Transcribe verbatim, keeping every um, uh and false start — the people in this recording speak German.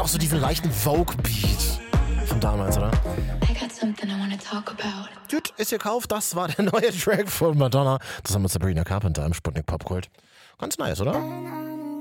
auch so diesen leichten Vogue-Beat von damals, oder? I got something I wanna talk about. Gut, ist gekauft. Das war der neue Track von Madonna. Zusammen mit Sabrina Carpenter im Sputnik Popkult. Ganz nice, oder?